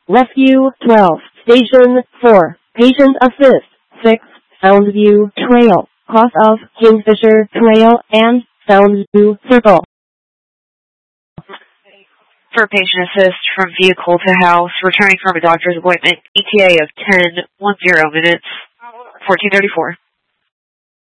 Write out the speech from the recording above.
Rescue 12, Station 4, Patient Assist 6, Soundview Trail, cross of Kingfisher Trail and Soundview Circle. For patient assist from vehicle to house, returning from a doctor's appointment, ETA of 10:10 minutes, 1434.